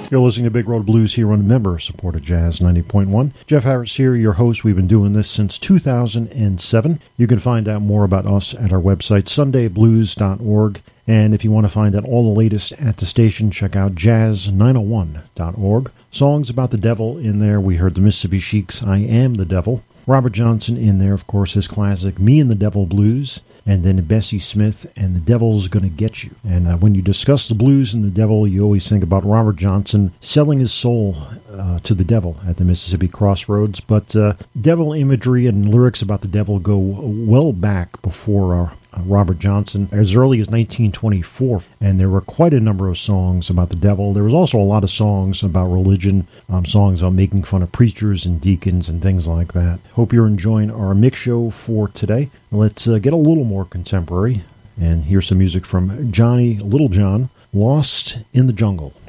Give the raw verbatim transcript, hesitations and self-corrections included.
You're listening to Big Road Blues here on member-supported Jazz ninety point one. Jeff Harris here, your host. We've been doing this since two thousand seven. You can find out more about us at our website, sunday blues dot org. And if you want to find out all the latest at the station, check out jazz nine oh one dot org. Songs about the devil in there. We heard the Mississippi Sheiks' I Am the Devil. Robert Johnson in there, of course, his classic Me and the Devil Blues. And then Bessie Smith and The Devil's Gonna Get You. And uh, when you discuss the blues and the devil, you always think about Robert Johnson selling his soul uh, to the devil at the Mississippi Crossroads. But uh, devil imagery and lyrics about the devil go well back before uh, uh, Robert Johnson, as early as nineteen twenty-four. And there were quite a number of songs about the devil. There was also a lot of songs about religion, um, songs on making fun of preachers and deacons and things like that. Hope you're enjoying our mix show for today. Let's uh, get a little more contemporary, and here's some music from Johnny Littlejohn, Lost in the Jungle.